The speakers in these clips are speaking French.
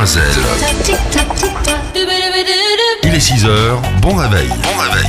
Demoiselle. Il est 6h, bon réveil. Bon réveil.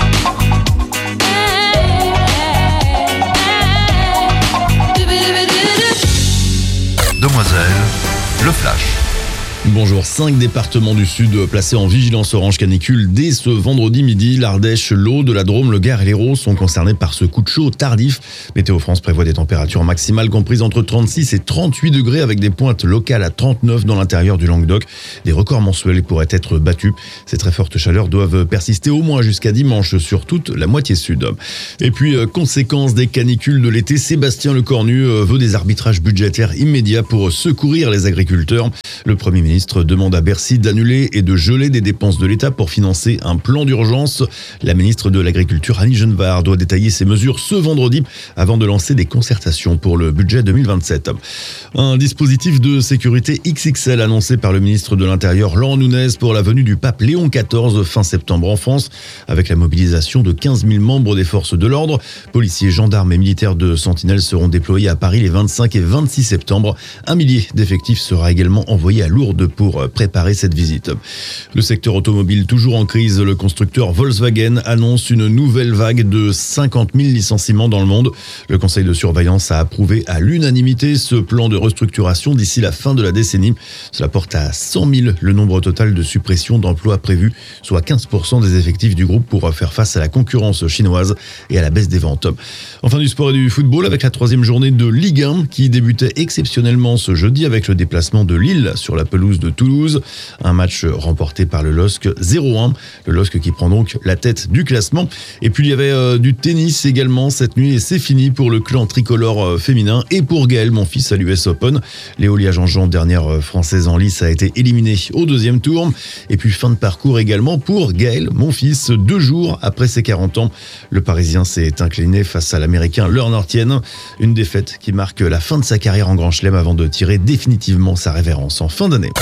Demoiselle, le flash. Bonjour, 5 départements du Sud placés en vigilance orange canicule dès ce vendredi midi. L'Ardèche, l'Aude, la Drôme, le Gard et l'Hérault sont concernés par ce coup de chaud tardif. Météo France prévoit des températures maximales comprises entre 36 et 38 degrés avec des pointes locales à 39 dans l'intérieur du Languedoc. Des records mensuels pourraient être battus. Ces très fortes chaleurs doivent persister au moins jusqu'à dimanche sur toute la moitié sud. Et puis, conséquence des canicules de l'été, Sébastien Lecornu veut des arbitrages budgétaires immédiats pour secourir les agriculteurs. Le Premier ministre demande à Bercy d'annuler et de geler des dépenses de l'État pour financer un plan d'urgence. La ministre de l'Agriculture, Annie Genevard, doit détailler ses mesures ce vendredi avant de lancer des concertations pour le budget 2027. Un dispositif de sécurité XXL annoncé par le ministre de l'Intérieur, Laurent Nunez, pour la venue du pape Léon XIV fin septembre en France, avec la mobilisation de 15 000 membres des forces de l'ordre. Policiers, gendarmes et militaires de Sentinelle seront déployés à Paris les 25 et 26 septembre. 1 millier d'effectifs sera également envoyé à Lourdes pour préparer cette visite. Le secteur automobile toujours en crise, le constructeur Volkswagen annonce une nouvelle vague de 50 000 licenciements dans le monde. Le conseil de surveillance a approuvé à l'unanimité ce plan de restructuration d'ici la fin de la décennie. Cela porte à 100 000 le nombre total de suppressions d'emplois prévus, soit 15% des effectifs du groupe pour faire face à la concurrence chinoise et à la baisse des ventes. Enfin, du sport et du football avec la 3e journée de Ligue 1 qui débutait exceptionnellement ce jeudi avec le déplacement de Lille sur la pelouse de Toulouse. Un match remporté par le LOSC 0-1. Le LOSC qui prend donc la tête du classement. Et puis il y avait du tennis également cette nuit et c'est fini pour le clan tricolore féminin et pour Gaël Monfils à l'US Open. Léolia Jean-Jean, dernière française en lice, a été éliminée au 2e tour. Et puis fin de parcours également pour Gaël Monfils. 2 jours après ses 40 ans, le Parisien s'est incliné face à l'Américain Lerner Tien. Une défaite qui marque la fin de sa carrière en Grand Chelem avant de tirer définitivement sa révérence en fin d'année.